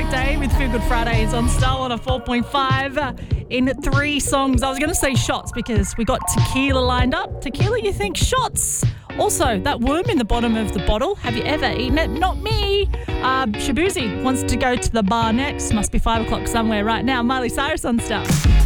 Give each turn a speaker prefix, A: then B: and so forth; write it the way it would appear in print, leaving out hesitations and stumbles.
A: Day with Feel Good Fridays on Star 104.5 in 3 songs. I was going to say shots because we got tequila lined up. Tequila, you think shots? Also, that worm in the bottom of the bottle, have you ever eaten it? Not me. Shabuzi wants to go to the bar next. Must be 5 o'clock somewhere right now. Miley Cyrus on Star.